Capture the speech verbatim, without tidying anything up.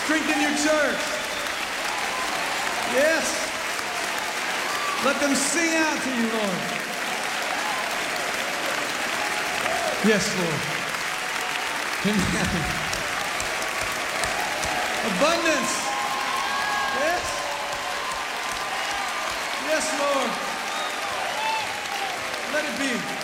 Strengthen your church. Yes. Let them sing out to you, Lord. Yes, Lord. Amen. Abundance. Yes. Yes, Lord. Let it be.